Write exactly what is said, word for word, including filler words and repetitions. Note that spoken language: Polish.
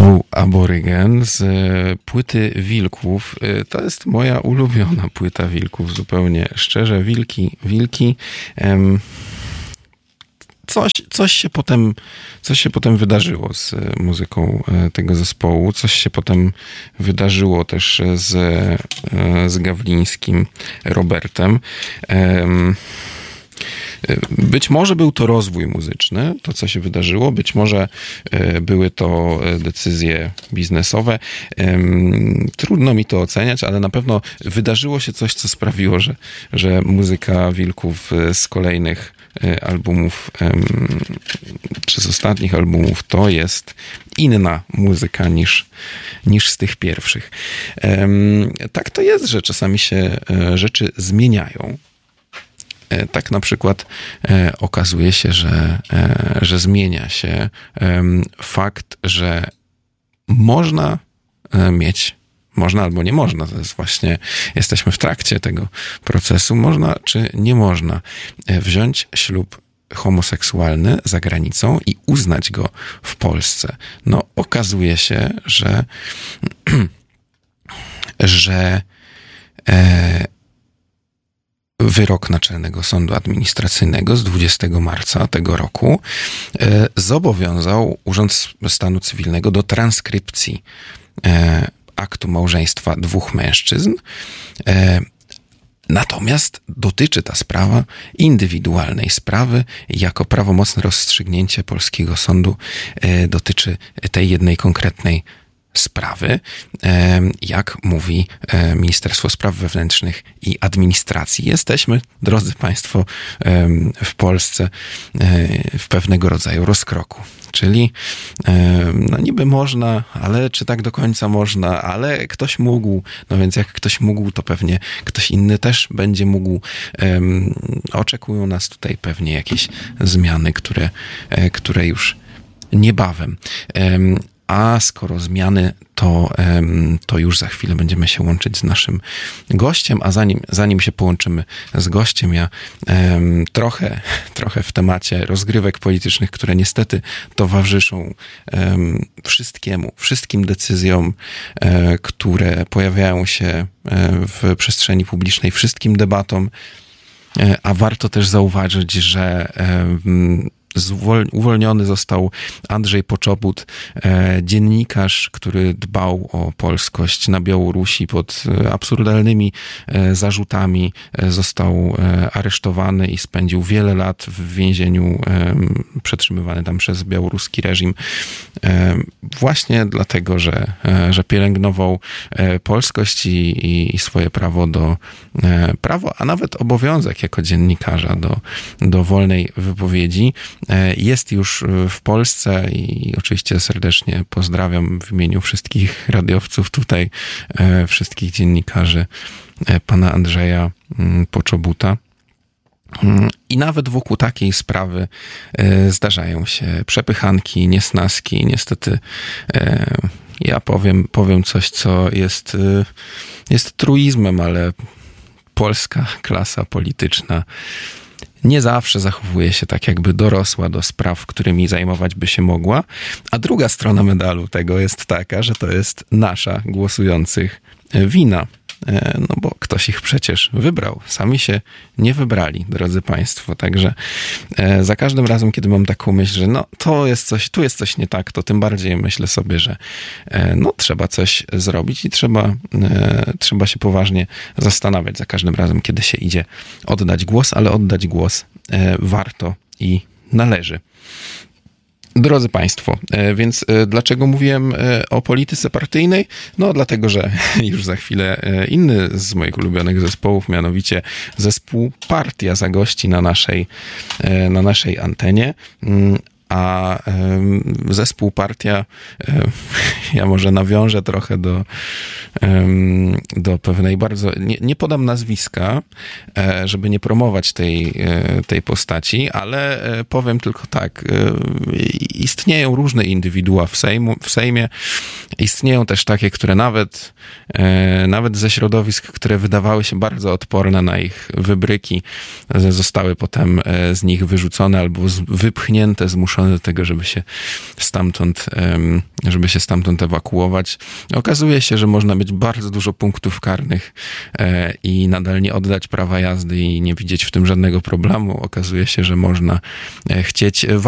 był Aborygen z płyty Wilków. To jest moja ulubiona płyta Wilków, zupełnie szczerze. Wilki, Wilki. Coś, coś, się potem, coś się potem wydarzyło z muzyką tego zespołu. Coś się potem wydarzyło też z, z Gawlińskim Robertem. Być może był to rozwój muzyczny, to co się wydarzyło, być może były to decyzje biznesowe. Trudno mi to oceniać, ale na pewno wydarzyło się coś, co sprawiło, że, że muzyka Wilków z kolejnych albumów, czy z ostatnich albumów, to jest inna muzyka niż, niż z tych pierwszych. Tak to jest, że czasami się rzeczy zmieniają. Tak na przykład e, okazuje się, że, e, że zmienia się e, fakt, że można e, mieć, można albo nie można, to jest właśnie, jesteśmy w trakcie tego procesu, można czy nie można e, wziąć ślub homoseksualny za granicą i uznać go w Polsce. No okazuje się, że że e, wyrok Naczelnego Sądu Administracyjnego z dwudziestego marca tego roku e, zobowiązał Urząd Stanu Cywilnego do transkrypcji e, aktu małżeństwa dwóch mężczyzn. E, natomiast dotyczy ta sprawa indywidualnej sprawy. Jako prawomocne rozstrzygnięcie polskiego sądu e, dotyczy tej jednej konkretnej sprawy, jak mówi Ministerstwo Spraw Wewnętrznych i Administracji. Jesteśmy, drodzy Państwo, w Polsce w pewnego rodzaju rozkroku. Czyli no niby można, ale czy tak do końca można, ale ktoś mógł, no więc jak ktoś mógł, to pewnie ktoś inny też będzie mógł. Oczekują nas tutaj pewnie jakieś zmiany, które, które już niebawem. A skoro zmiany, to, to już za chwilę będziemy się łączyć z naszym gościem, a zanim, zanim się połączymy z gościem, ja um, trochę, trochę w temacie rozgrywek politycznych, które niestety towarzyszą um, wszystkiemu, wszystkim decyzjom, um, które pojawiają się um, w przestrzeni publicznej, wszystkim debatom, um, a warto też zauważyć, że um, uwolniony został Andrzej Poczobut, e, dziennikarz, który dbał o polskość na Białorusi pod e, absurdalnymi e, zarzutami. E, został e, aresztowany i spędził wiele lat w więzieniu, e, przetrzymywany tam przez białoruski reżim. E, właśnie dlatego, że, e, że pielęgnował e, polskość i, i, i swoje prawo do e, prawo, a nawet obowiązek jako dziennikarza do, do wolnej wypowiedzi. Jest już w Polsce i oczywiście serdecznie pozdrawiam w imieniu wszystkich radiowców tutaj, wszystkich dziennikarzy pana Andrzeja Poczobuta. I nawet wokół takiej sprawy zdarzają się przepychanki, niesnaski. Niestety ja powiem, powiem coś, co jest, jest truizmem, ale polska klasa polityczna nie zawsze zachowuje się tak, jakby dorosła do spraw, którymi zajmować by się mogła. A druga strona medalu tego jest taka, że to jest nasza, głosujących, wina. No bo ktoś ich przecież wybrał. Sami się nie wybrali, drodzy Państwo. Także za każdym razem, kiedy mam taką myśl, że no to jest coś, tu jest coś nie tak, to tym bardziej myślę sobie, że no trzeba coś zrobić i trzeba, trzeba się poważnie zastanawiać za każdym razem, kiedy się idzie oddać głos, ale oddać głos warto i należy. Drodzy Państwo, więc dlaczego mówiłem o polityce partyjnej? No dlatego, że już za chwilę inny z moich ulubionych zespołów, mianowicie zespół Partia zagości na naszej, na naszej antenie. A zespół Partia, ja może nawiążę trochę do, do pewnej bardzo, nie, nie podam nazwiska, żeby nie promować tej, tej postaci, ale powiem tylko tak, istnieją różne indywidua w, Sejmu, w Sejmie, istnieją też takie, które nawet, nawet ze środowisk, które wydawały się bardzo odporne na ich wybryki, zostały potem z nich wyrzucone albo wypchnięte, zmuszone zmuszony do tego, żeby się stamtąd, żeby się stamtąd ewakuować. Okazuje się, że można mieć bardzo dużo punktów karnych i nadal nie oddać prawa jazdy i nie widzieć w tym żadnego problemu. Okazuje się, że można chcieć